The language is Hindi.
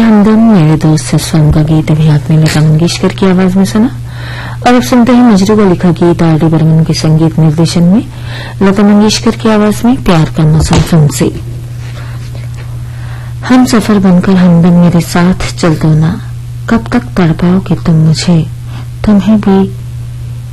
हमदम मेरे दोस्त ससवन का गीत अभी आपने लता मंगेशकर की आवाज में सुना। और अब सुनते हैं मजरू का लिखा गीत आर डी बर्मन के संगीत निर्देशन में लता मंगेशकर की आवाज में प्यार का मौसम फिल्म से। हम सफर बनकर हमदम मेरे साथ चल दो ना, कब तक तड़पाओगे तुम मुझे, तुम्हें भी